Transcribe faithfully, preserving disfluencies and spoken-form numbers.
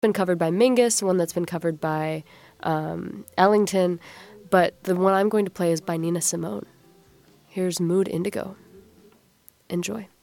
been covered by Mingus, one that's been covered by um, Ellington, but the one I'm going to play is by Nina Simone. Here's Mood Indigo. Enjoy.